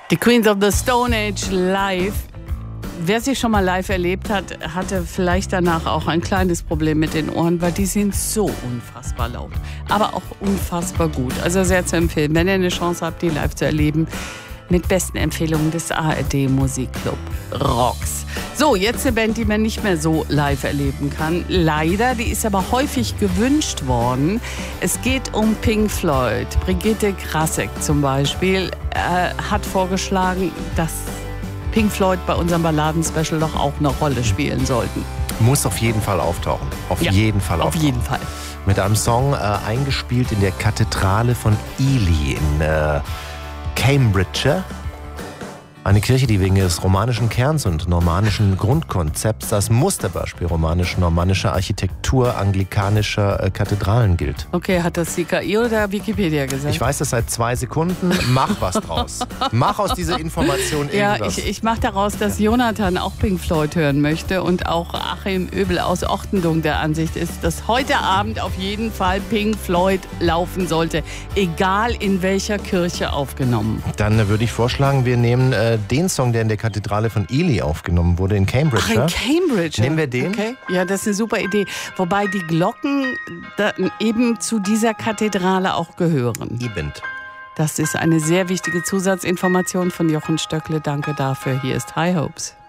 Die Queens of the Stone Age live. Wer sie schon mal live erlebt hat, hatte vielleicht danach auch ein kleines Problem mit den Ohren, weil die sind so unfassbar laut, aber auch unfassbar gut. Also sehr zu empfehlen, wenn ihr eine Chance habt, die live zu erleben, mit besten Empfehlungen des ARD Musikclub Rocks. So, jetzt eine Band, die man nicht mehr so live erleben kann. Leider, die ist aber häufig gewünscht worden. Es geht um Pink Floyd. Brigitte Grasek zum Beispiel hat vorgeschlagen, dass Pink Floyd bei unserem Balladen-Special doch auch eine Rolle spielen sollten. Muss auf jeden Fall auftauchen. Auf jeden Fall. Mit einem Song eingespielt in der Kathedrale von Ely in Cambridgeshire. Eine Kirche, die wegen ihres romanischen Kerns und normannischen Grundkonzepts als Musterbeispiel romanisch-normannischer Architektur anglikanischer Kathedralen gilt. Okay, hat das die KI oder Wikipedia gesagt? Ich weiß das seit 2 Sekunden. Mach was draus. Mach aus dieser Information irgendwas. Ja, ich mache daraus, dass Jonathan auch Pink Floyd hören möchte und auch Achim Öbel aus Ochtendung der Ansicht ist, dass heute Abend auf jeden Fall Pink Floyd laufen sollte, egal in welcher Kirche aufgenommen. Dann würde ich vorschlagen, wir nehmen den Song, der in der Kathedrale von Ely aufgenommen wurde, in Cambridge. Ach, in Cambridge. Nehmen wir den? Okay. Ja, das ist eine super Idee. Wobei die Glocken eben zu dieser Kathedrale auch gehören. Eben. Das ist eine sehr wichtige Zusatzinformation von Jochen Stöckle. Danke dafür. Hier ist High Hopes.